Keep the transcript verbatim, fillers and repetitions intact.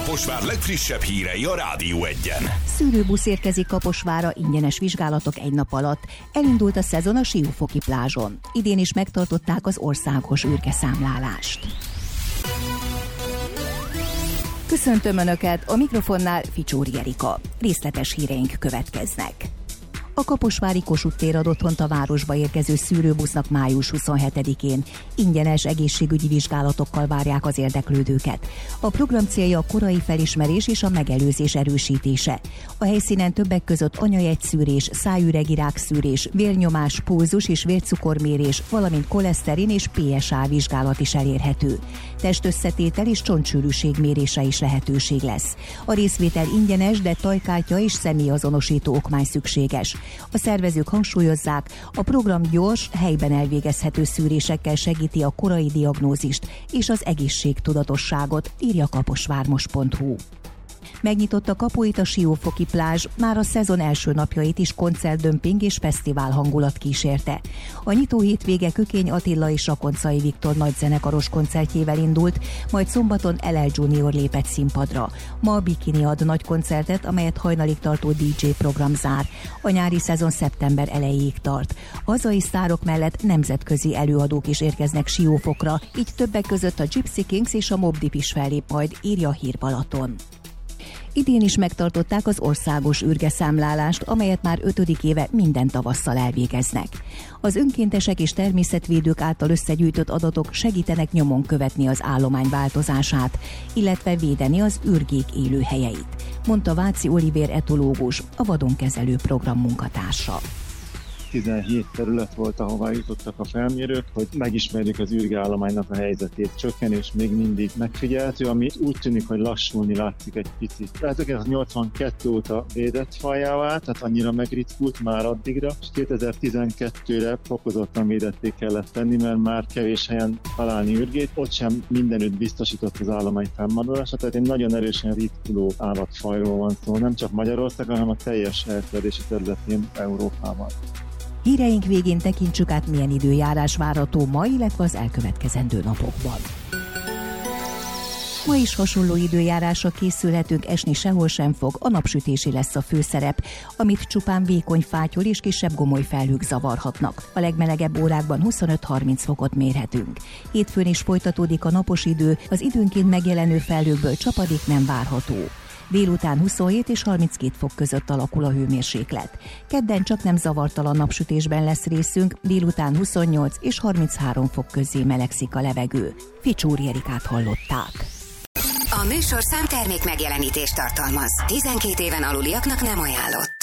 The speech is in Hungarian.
Kaposvár legfrissebb hírei a Rádió Egyen. Szűrőbusz érkezik Kaposvárra, ingyenes vizsgálatok egy nap alatt. Elindult a szezon a Siófoki plázson. Idén is megtartották az országos űrgeszámlálást. Köszöntöm Önöket, a mikrofonnál Ficsóri Erika. Részletes híreink következnek. A kaposvári Kossuth tér ad otthont a városba érkező szűrőbusznak május huszonhetedikén. Ingyenes egészségügyi vizsgálatokkal várják az érdeklődőket. A program célja a korai felismerés és a megelőzés erősítése. A helyszínen többek között anyajegyszűrés, szájüregvirágszűrés, vérnyomás, pulzus és vércukormérés, valamint koleszterin és pé es á vizsgálat is elérhető. Testösszetétel és csontsűrűség mérése is lehetőség lesz. A részvétel ingyenes, de tajkártya és személyazonosító okmány szükséges. A szervezők hangsúlyozzák, a program gyors, helyben elvégezhető szűrésekkel segíti a korai diagnózist és az egészségtudatosságot, írja kaposvármos pont hu. Megnyitotta kapuit a Siófoki plázs, már a szezon első napjait is koncertdömping és fesztivál hangulat kísérte. A nyitó hétvége Kökény Attila és Rakoncai Viktor nagyzenekaros koncertjével indult, majd szombaton el el Junior lépett színpadra. Ma a Bikini ad nagy koncertet, amelyet hajnalig tartó dé dzsé program zár. A nyári szezon szeptember elejéig tart. A hazai sztárok mellett nemzetközi előadók is érkeznek Siófokra, így többek között a Gypsy Kings és a Mobb Deep is fellép majd, írja a Hír Balaton. Idén is megtartották az országos űrgeszámlálást, amelyet már ötödik éve minden tavasszal elvégeznek. Az önkéntesek és természetvédők által összegyűjtött adatok segítenek nyomon követni az állomány változását, illetve védeni az űrgék élőhelyeit, mondta Váci Olivér etológus, a vadonkezelő program munkatársa. tizenhét terület volt, ahová jutottak a felmérők, hogy megismerjük az űrgállománynak a helyzetét. Csökkenés még mindig megfigyelhető, ami úgy tűnik, hogy lassulni látszik egy picit. ezerkilencszáznyolcvankettő óta védett fajjá vált, tehát annyira megritkult már addigra, és kétezer-tizenkettőre fokozottan védetté kellett tenni, mert már kevés helyen találni űrgét, ott sem mindenütt biztosított az állomány fennmaradása, tehát egy nagyon erősen ritkuló állatfajról van szó, nem csak Magyarországon, hanem a teljes elterjedési területén Európában. Híreink végén tekintsük át, milyen időjárás várható ma, illetve az elkövetkezendő napokban. Ma is hasonló időjárásra készülhetünk, esni sehol sem fog, a napsütési lesz a főszerep, amit csupán vékony fátyol és kisebb gomoly felhők zavarhatnak. A legmelegebb órákban huszonöt-harminc fokot mérhetünk. Hétfőn is folytatódik a napos idő, az időnként megjelenő felhőkből csapadék nem várható. Délután huszonhét és harminckét fok között alakul a hőmérséklet. Kedden csak nem zavartalan napsütésben lesz részünk, délután huszonnyolc és harminchárom fok közé melegszik a levegő. Ficsóri Erikát hallották. A műsorszám termék megjelenítést tartalmaz. tizenkét éven aluliaknak nem ajánlott.